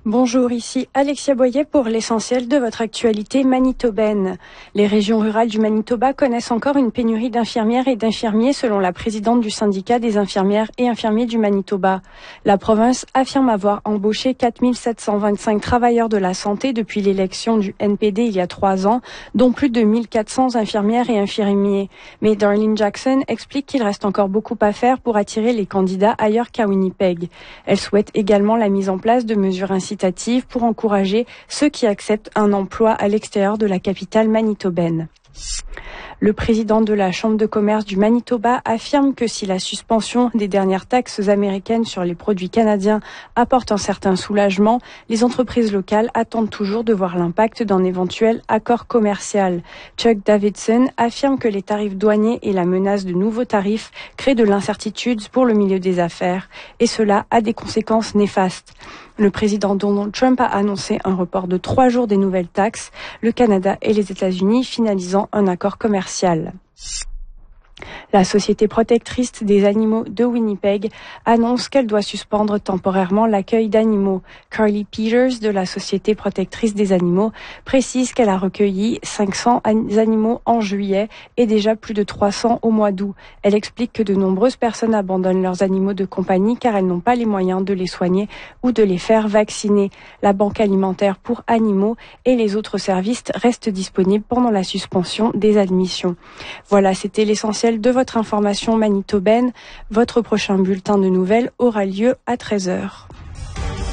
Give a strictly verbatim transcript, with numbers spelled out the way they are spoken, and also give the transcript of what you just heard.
Bonjour, ici Alexia Boyer pour l'essentiel de votre actualité manitobaine. Les régions rurales du Manitoba connaissent encore une pénurie d'infirmières et d'infirmiers selon la présidente du syndicat des infirmières et infirmiers du Manitoba. La province affirme avoir embauché quatre mille sept cent vingt-cinq travailleurs de la santé depuis l'élection du N P D il y a trois ans, dont plus de mille quatre cents infirmières et infirmiers. Mais Darlene Jackson explique qu'il reste encore beaucoup à faire pour attirer les candidats ailleurs qu'à Winnipeg. Elle souhaite également la mise en place de mesures incitatives pour encourager ceux qui acceptent un emploi à l'extérieur de la capitale manitobaine. Le président de la Chambre de commerce du Manitoba affirme que si la suspension des dernières taxes américaines sur les produits canadiens apporte un certain soulagement, les entreprises locales attendent toujours de voir l'impact d'un éventuel accord commercial. Chuck Davidson affirme que les tarifs douaniers et la menace de nouveaux tarifs créent de l'incertitude pour le milieu des affaires, et cela a des conséquences néfastes. Le président Donald Trump a annoncé un report de trois jours des nouvelles taxes, le Canada et les États-Unis finalisant un accord commercial. La Société protectrice des animaux de Winnipeg annonce qu'elle doit suspendre temporairement l'accueil d'animaux. Carly Peters de la Société protectrice des animaux précise qu'elle a recueilli cinq cents animaux en juillet et déjà plus de trois cents au mois d'août. Elle explique que de nombreuses personnes abandonnent leurs animaux de compagnie car elles n'ont pas les moyens de les soigner ou de les faire vacciner. La banque alimentaire pour animaux et les autres services restent disponibles pendant la suspension des admissions. Voilà, c'était l'essentiel de votre information manitobaine. Votre prochain bulletin de nouvelles aura lieu à treize heures.